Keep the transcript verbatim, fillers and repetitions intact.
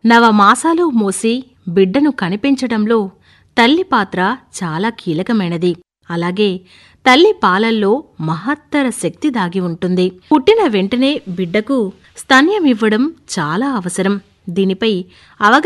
నవమాసాలు మోసి బిడ్డను కనిపెంచడంలో తల్లి పాత్ర చాలా కీలకమైనది. అలాగే తల్లి పాలల్లో మహత్తర శక్తి దాగి ఉంటుంది. పుట్టిన వెంటనే బిడ్డకు స్తన్యమివ్వడం చాలా అవసరం. దీనిపై అవగాహన